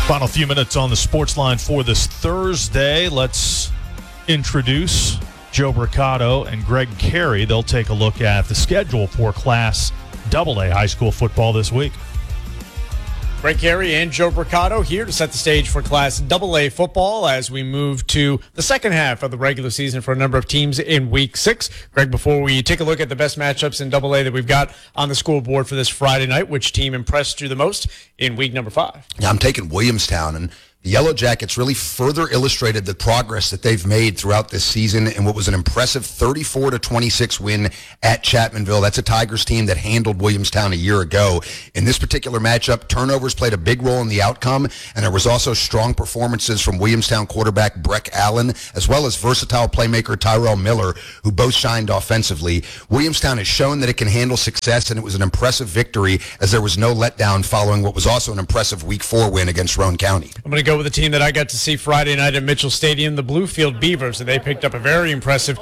Final few minutes on the sports line for this Thursday. Let's introduce Joe Bricado and Greg Carey. They'll take a look at the schedule for Class AA high school football this week. Greg Carey and Joe Bricado here to set the stage for Class AA football as we move to the second half of the regular season for a number of teams in Week 6. Greg, before we take a look at the best matchups in AA that we've got on the scoreboard for this Friday night, which team impressed you the most in week number 5? Yeah, I'm taking Williamstown, and the Yellow Jackets really further illustrated the progress that they've made throughout this season in what was an impressive 34-26 win at Chapmanville. That's a Tigers team that handled Williamstown a year ago. In this particular matchup, turnovers played a big role in the outcome, and there was also strong performances from Williamstown quarterback Breck Allen, as well as versatile playmaker Tyrell Miller, who both shined offensively. Williamstown has shown that it can handle success, and it was an impressive victory as there was no letdown following what was also an impressive Week 4 win against Roane County. I'm going to go with the team that I got to see Friday night at Mitchell Stadium, the Bluefield Beavers, and they picked up a very impressive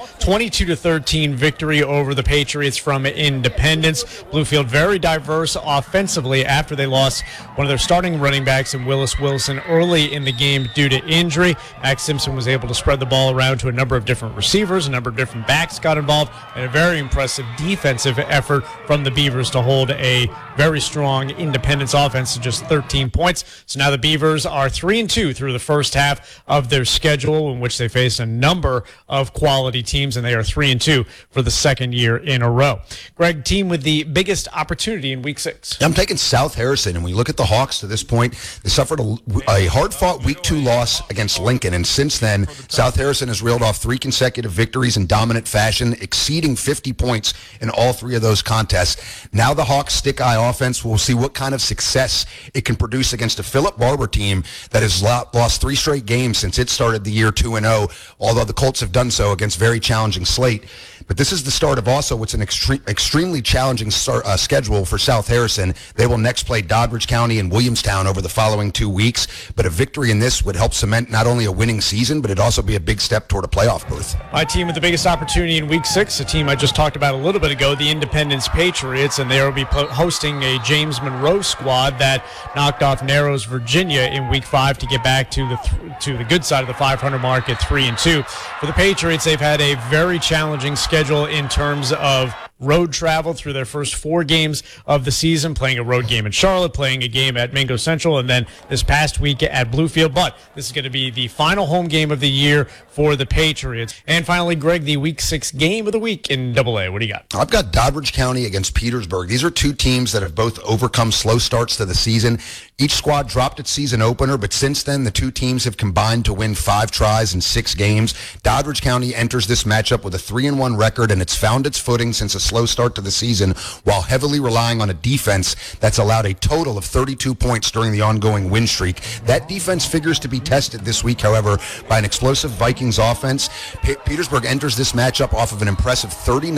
22-13 victory over the Patriots from Independence. Bluefield very diverse offensively after they lost one of their starting running backs in Willis Wilson early in the game due to injury. Max Simpson was able to spread the ball around to a number of different receivers, a number of different backs got involved, and a very impressive defensive effort from the Beavers to hold a very strong Independence offense to just 13 points. So now the Beavers are 3-2 through the first half of their schedule, in which they face a number of quality teams, and they are 3-2 for the second year in a row. Greg, team with the biggest opportunity in Week 6. I'm taking South Harrison, and when you look at the Hawks to this point, they suffered a hard-fought Week 2 loss against Lincoln, and since then, South Harrison has reeled off 3 consecutive victories in dominant fashion, exceeding 50 points in all 3 of those contests. Now the Hawks' stick-eye offense will see what kind of success it can produce against a Philip Barber team that has lost 3 straight games since it started the year 2-0, although the Colts have done so against very challenging slate. But this is the start of also what's an extremely challenging schedule for South Harrison. They will next play Doddridge County and Williamstown over the following 2 weeks. But a victory in this would help cement not only a winning season, but it'd also be a big step toward a playoff berth. My team with the biggest opportunity in Week 6, a team I just talked about a little bit ago, the Independence Patriots, and they will be hosting a James Monroe squad that knocked off Narrows, Virginia in Week 5 to get back to the good side of the 500 mark at 3-2. For the Patriots, they've had a very challenging schedule in terms of road travel through their first 4 games of the season, playing a road game in Charlotte, playing a game at Mingo Central, and then this past week at Bluefield. But this is going to be the final home game of the year for the Patriots. And finally, Greg, the Week 6 game of the week in AA. What do you got? I've got Doddridge County against Petersburg. These are 2 teams that have both overcome slow starts to the season. Each squad dropped its season opener, but since then, the 2 teams have combined to win 5 tries in 6 games. Doddridge County enters this matchup with a 3-1 record, and it's found its footing since a slow start to the season while heavily relying on a defense that's allowed a total of 32 points during the ongoing win streak. That defense figures to be tested this week, however, by an explosive Vikings offense. Petersburg enters this matchup off of an impressive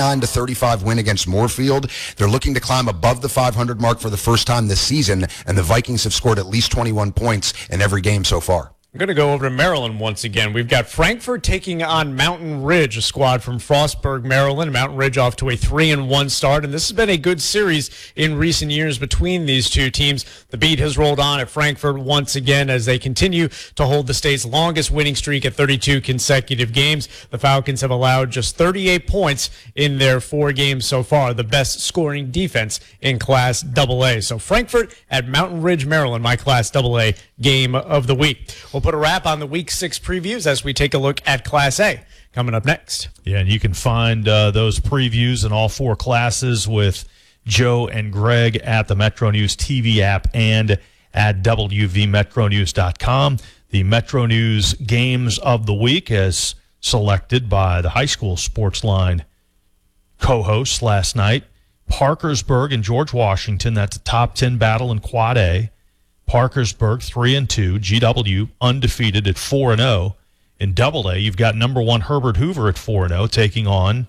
39-35 win against Moorfield. They're looking to climb above the 500 mark for the first time this season, and the Vikings have scored at least 21 points in every game so far. I'm going to go over to Maryland once again. We've got Frankfort taking on Mountain Ridge, a squad from Frostburg, Maryland. Mountain Ridge off to a 3-1 start, and this has been a good series in recent years between these 2 teams. The beat has rolled on at Frankfort once again as they continue to hold the state's longest winning streak at 32 consecutive games. The Falcons have allowed just 38 points in their 4 games so far, the best scoring defense in Class AA. So Frankfort at Mountain Ridge, Maryland, my Class AA game of the week. We'll put a wrap on the Week 6 previews as we take a look at Class A coming up next. Yeah, and you can find those previews in all 4 classes with Joe and Greg at the Metro News TV app and at WVMetroNews.com. The Metro News Games of the Week as selected by the high school sports line co-hosts last night. Parkersburg and George Washington, that's a top 10 battle in Quad A. Parkersburg 3-2, GW undefeated at 4-0. In Double A, you've got number 1 Herbert Hoover at 4-0 taking on,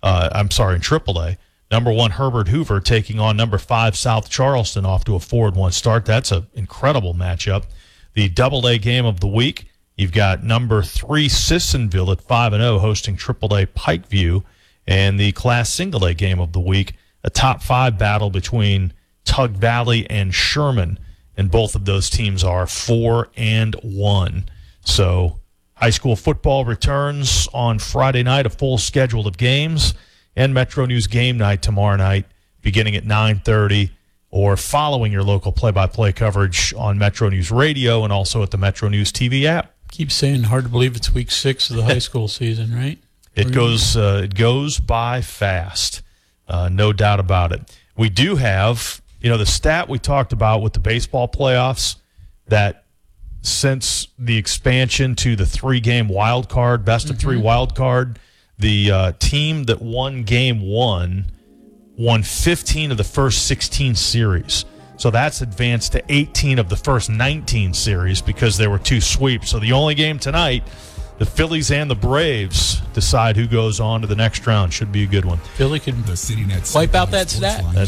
in Triple A, number 1 Herbert Hoover taking on number 5 South Charleston off to a 4-1 start. That's an incredible matchup. The Double A game of the week, you've got number 3 Sissonville at 5-0 hosting Triple A Pikeview, and the Class Single A game of the week, a top 5 battle between Tug Valley and Sherman. and both of those teams are 4-1. So high school football returns on Friday night, a full schedule of games, and Metro News Game Night tomorrow night, beginning at 9:30, or following your local play-by-play coverage on Metro News Radio and also at the Metro News TV app. Keep saying hard to believe it's week 6 of the high school season, right? It goes by fast, no doubt about it. We do have, the stat we talked about with the baseball playoffs, that since the expansion to the 3-game wild card, best of 3 wild card, the team that won game 1 won 15 of the first 16 series. So that's advanced to 18 of the first 19 series because there were 2 sweeps. So the only game tonight, the Phillies and the Braves decide who goes on to the next round. Should be a good one. Philly could wipe out that stat.